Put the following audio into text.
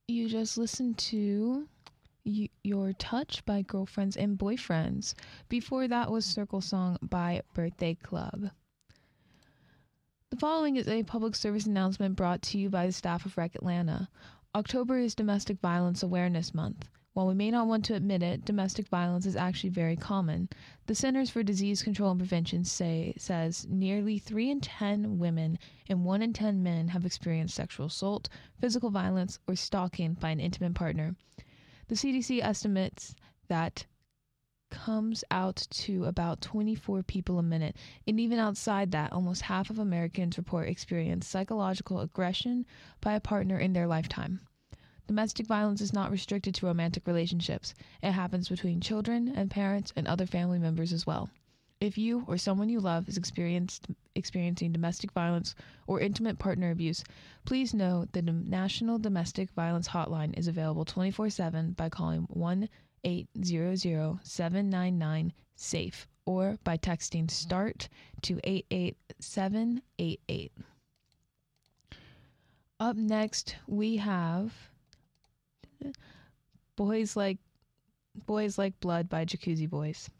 You just listened to Your Touch by Girlfriends and Boyfriends. Before that was Circle Song by Birthday Club. The following is a public service announcement brought to you by the staff of Rec Atlanta. October is Domestic Violence Awareness Month. While we may not want to admit it, domestic violence is actually very common. The Centers for Disease Control and Prevention says nearly 3 in 10 women and 1 in 10 men have experienced sexual assault, physical violence, or stalking by an intimate partner. The CDC estimates that comes out to about 24 people a minute, and even outside that, almost half of Americans report experience psychological aggression by a partner in their lifetime. Domestic violence is not restricted to romantic relationships. It happens between children and parents and other family members as well. If you or someone you love is experiencing domestic violence or intimate partner abuse, please know that the National Domestic Violence Hotline is available 24/7 by calling 1-800-799-SAFE or by texting START to 88788. Up next, we have Boys Like Blood by Jacuzzi Boys.